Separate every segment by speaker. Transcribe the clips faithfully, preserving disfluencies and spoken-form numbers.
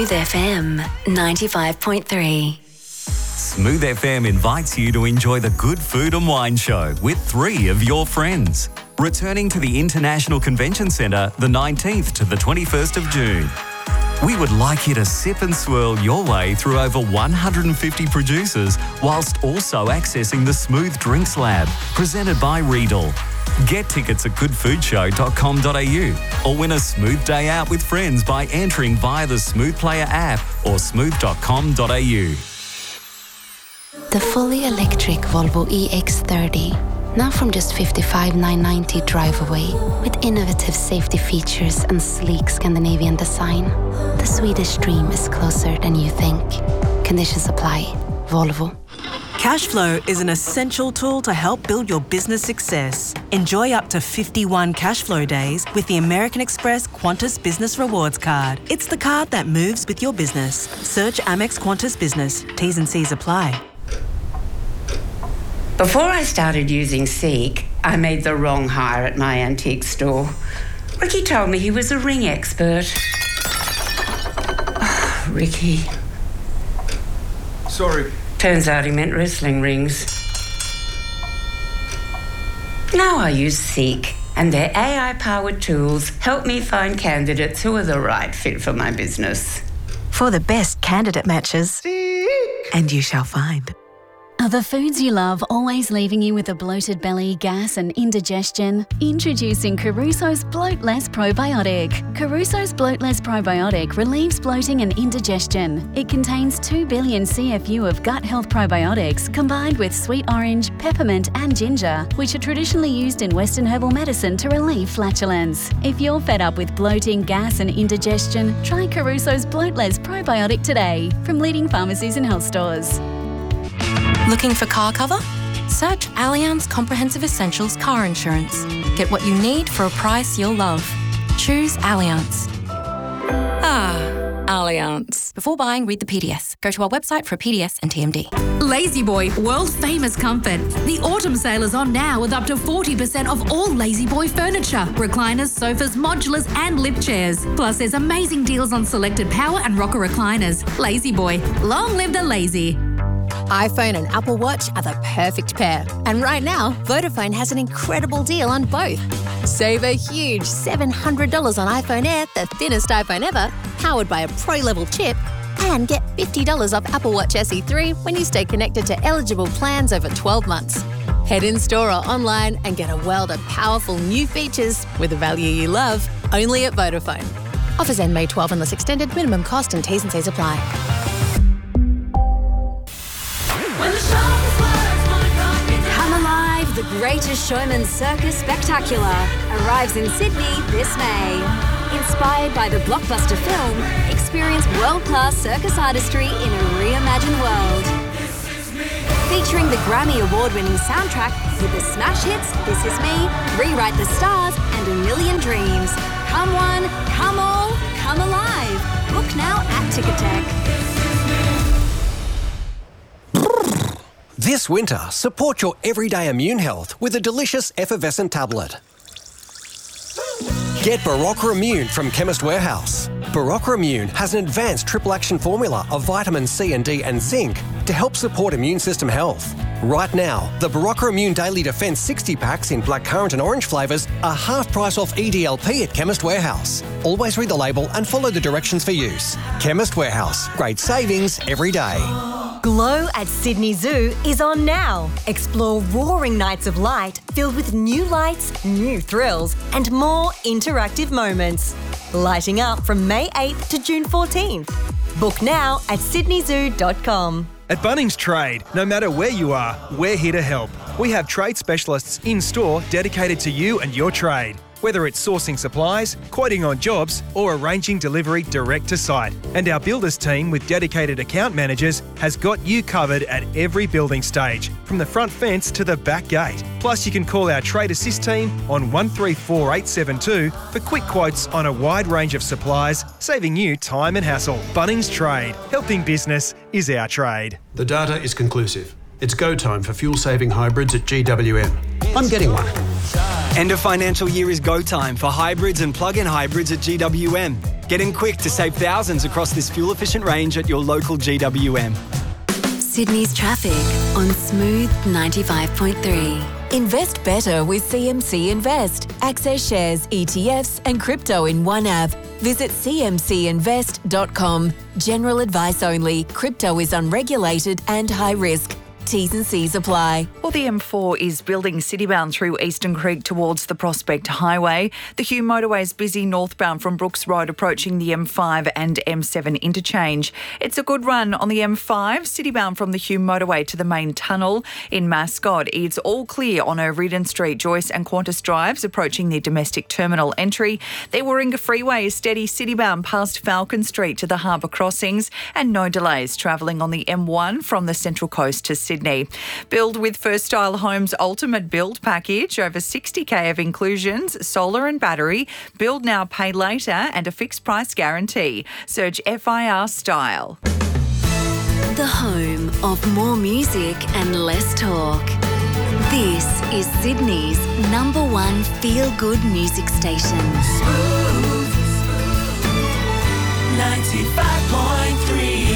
Speaker 1: Smooth F M ninety-five point three.
Speaker 2: Smooth F M invites you to enjoy the Good Food and Wine Show with three of your friends. Returning to the International Convention Centre the nineteenth to the twenty-first of June. We would like you to sip and swirl your way through over one hundred fifty producers whilst also accessing the Smooth Drinks Lab, presented by Riedel. Get tickets at good food show dot com dot a u or win a smooth day out with friends by entering via the Smooth Player app or smooth dot com dot a u.
Speaker 3: The fully electric Volvo E X thirty, now from just fifty-five thousand nine hundred ninety drive away, with innovative safety features and sleek Scandinavian design. The Swedish dream is closer than you think. Conditions apply. Volvo.
Speaker 4: Cashflow is an essential tool to help build your business success. Enjoy up to fifty-one Cashflow days with the American Express Qantas Business Rewards Card. It's the card that moves with your business. Search Amex Qantas Business. T's and C's apply.
Speaker 5: Before I started using Seek, I made the wrong hire at my antique store. Ricky told me he was a ring expert. Ricky.
Speaker 6: Sorry.
Speaker 5: Turns out he meant wrestling rings. Now I use Seek, and their A I-powered tools help me find candidates who are the right fit for my business.
Speaker 4: For the best candidate matches, Seek. And you shall find.
Speaker 7: Are the foods you love always leaving you with a bloated belly, gas and indigestion? Introducing Caruso's Bloat Less Probiotic. Caruso's Bloat Less Probiotic relieves bloating and indigestion. It contains two billion C F U of gut health probiotics combined with sweet orange, peppermint and ginger, which are traditionally used in Western herbal medicine to relieve flatulence. If you're fed up with bloating, gas and indigestion, try Caruso's Bloat Less Probiotic today from leading pharmacies and health stores.
Speaker 8: Looking for car cover? Search Allianz Comprehensive Essentials Car Insurance. Get what you need for a price you'll love. Choose Allianz. Ah, Allianz. Before buying, read the P D S. Go to our website for a P D S and T M D.
Speaker 9: La-Z-Boy, world famous comfort. The autumn sale is on now with up to forty percent off all La-Z-Boy furniture, recliners, sofas, modulars and lift chairs. Plus there's amazing deals on selected power and rocker recliners. La-Z-Boy, long live the lazy.
Speaker 10: iPhone and Apple Watch are the perfect pair. And right now, Vodafone has an incredible deal on both. Save a huge seven hundred dollars on iPhone Air, the thinnest iPhone ever, powered by a Pro-level chip, and get fifty dollars off Apple Watch S E three when you stay connected to eligible plans over twelve months. Head in-store or online and get a world of powerful new features with the value you love, only at Vodafone. Offers end May twelfth unless extended. Minimum cost and T's and C's apply.
Speaker 11: Come alive! The Greatest Showman Circus Spectacular arrives in Sydney this May. Inspired by the blockbuster film, experience world-class circus artistry in a reimagined world. Featuring the Grammy Award-winning soundtrack with the smash hits This Is Me, Rewrite the Stars, and A Million Dreams. Come one, come all, come alive! Book now at Ticketek.
Speaker 12: This winter, support your everyday immune health with a delicious effervescent tablet. Get Barocca Immune from Chemist Warehouse. Barocca Immune has an advanced triple-action formula of vitamin C and D and zinc to help support immune system health. Right now, the Barocca Immune Daily Defense sixty packs in blackcurrant and orange flavours are half price off E D L P at Chemist Warehouse. Always read the label and follow the directions for use. Chemist Warehouse. Great savings every day.
Speaker 13: Glow at Sydney Zoo is on now. Explore roaring nights of light filled with new lights, new thrills, and more interactive moments. Lighting up from May eighth to June fourteenth. Book now at sydney zoo dot com.
Speaker 14: At Bunnings Trade, no matter where you are, we're here to help. We have trade specialists in-store dedicated to you and your trade. Whether it's sourcing supplies, quoting on jobs, or arranging delivery direct to site. And our builders team with dedicated account managers has got you covered at every building stage, from the front fence to the back gate. Plus, you can call our Trade Assist team on one three four eight seven two for quick quotes on a wide range of supplies, saving you time and hassle. Bunnings Trade. Helping business is our trade.
Speaker 15: The data is conclusive. It's go time for fuel-saving hybrids at G W M. I'm getting one.
Speaker 16: End of financial year is go time for hybrids and plug-in hybrids at G W M.
Speaker 6: Get in quick to save thousands across this fuel-efficient range at your local G W M.
Speaker 1: Sydney's traffic on Smooth ninety-five point three.
Speaker 16: Invest better with C M C Invest. Access shares, E T Fs and crypto in one app. Visit c m c invest dot com. General advice only. Crypto is unregulated and high risk. T's and C's apply.
Speaker 17: Well, the M four is building citybound through Eastern Creek towards the Prospect Highway. The Hume motorway is busy northbound from Brooks Road approaching the M five and M seven interchange. It's a good run on the M five, citybound from the Hume motorway to the main tunnel. In Mascot, it's all clear on O'Riordan Street, Joyce and Qantas drives approaching the domestic terminal entry. The Warringah Freeway is steady citybound past Falcon Street to the Harbour Crossings, and no delays travelling on the M one from the Central Coast to Sydney. Sydney. Build with First Style Homes Ultimate Build Package. Over sixty K of inclusions, solar and battery, build now, pay later, and a fixed price guarantee. Search F I R Style.
Speaker 1: The home of more music and less talk. This is Sydney's number one feel-good music station.
Speaker 18: Smooth ninety-five point three.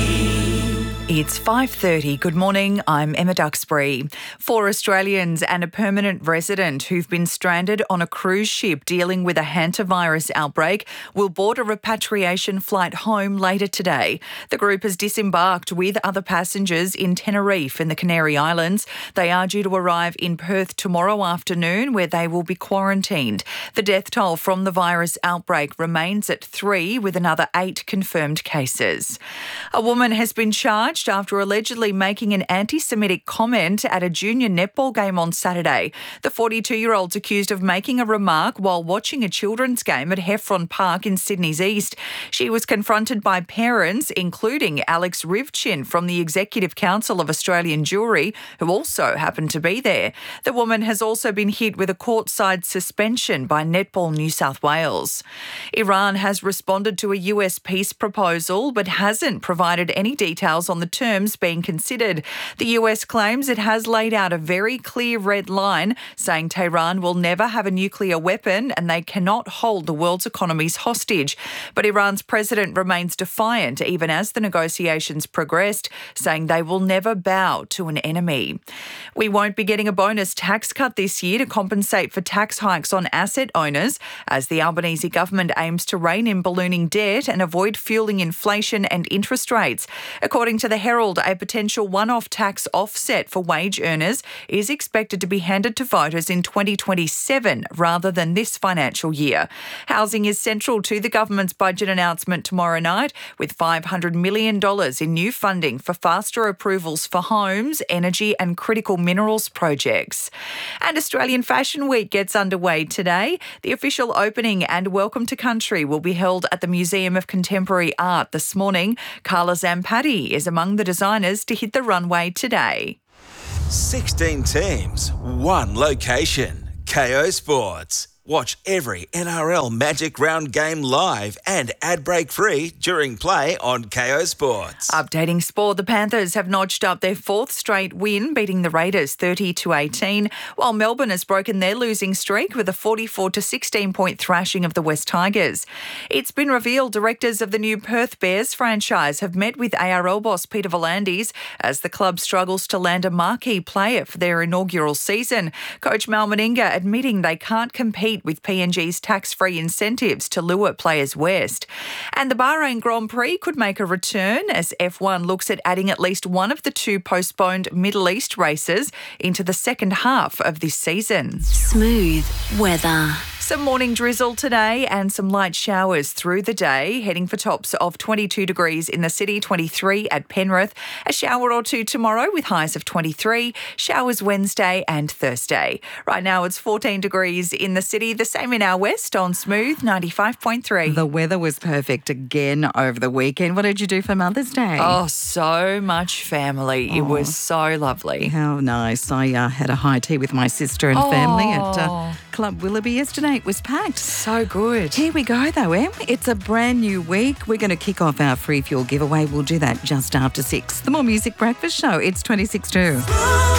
Speaker 17: It's five thirty. Good morning. I'm Emma Duxbury. Four Australians and a permanent resident who've been stranded on a cruise ship dealing with a hantavirus outbreak will board a repatriation flight home later today. The group has disembarked with other passengers in Tenerife in the Canary Islands. They are due to arrive in Perth tomorrow afternoon, where they will be quarantined. The death toll from the virus outbreak remains at three, with another eight confirmed cases. A woman has been charged after allegedly making an anti-Semitic comment at a junior netball game on Saturday. The forty-two-year-old's accused of making a remark while watching a children's game at Heffron Park in Sydney's East. She was confronted by parents, including Alex Rivchin from the Executive Council of Australian Jewry, who also happened to be there. The woman has also been hit with a courtside suspension by Netball New South Wales. Iran has responded to a U S peace proposal but hasn't provided any details on the terms being considered. The U S claims it has laid out a very clear red line, saying Tehran will never have a nuclear weapon and they cannot hold the world's economies hostage. But Iran's president remains defiant even as the negotiations progressed, saying they will never bow to an enemy. We won't be getting a bonus tax cut this year to compensate for tax hikes on asset owners, as the Albanese government aims to rein in ballooning debt and avoid fueling inflation and interest rates. According to the Herald, a potential one-off tax offset for wage earners is expected to be handed to voters in twenty twenty-seven rather than this financial year. Housing is central to the government's budget announcement tomorrow night, with five hundred million dollars in new funding for faster approvals for homes, energy and critical minerals projects. And Australian Fashion Week gets underway today. The official opening and welcome to country will be held at the Museum of Contemporary Art this morning. Carla Zampatti is among the designers to hit the runway today.
Speaker 19: sixteen teams, one location. K O Sports. Watch every N R L Magic Round game live and ad break free during play on K O Sports.
Speaker 17: Updating sport, the Panthers have notched up their fourth straight win, beating the Raiders thirty to eighteen, while Melbourne has broken their losing streak with a forty-four to sixteen point thrashing of the West Tigers. It's been revealed directors of the new Perth Bears franchise have met with A R L boss Peter V'landys as the club struggles to land a marquee player for their inaugural season. Coach Mal Meninga admitting they can't compete with P N G's tax-free incentives to lure players west. And the Bahrain Grand Prix could make a return as F one looks at adding at least one of the two postponed Middle East races into the second half of this season.
Speaker 1: Smooth weather.
Speaker 17: Some morning drizzle today and some light showers through the day, heading for tops of twenty-two degrees in the city, twenty-three at Penrith. A shower or two tomorrow with highs of twenty-three, showers Wednesday and Thursday. Right now it's fourteen degrees in the city, the same in our west on Smooth ninety-five point three.
Speaker 20: The weather was perfect again over the weekend. What did you do for Mother's Day?
Speaker 17: Oh, so much family. Oh, it was so lovely.
Speaker 20: How nice. I uh, had a high tea with my sister and
Speaker 17: oh.
Speaker 20: family at uh, Club Willoughby yesterday. It was packed.
Speaker 17: So good.
Speaker 20: Here we go though, Em. It's a brand new week. We're going to kick off our free fuel giveaway. We'll do that just after six. The More Music Breakfast Show. It's twenty-six to two.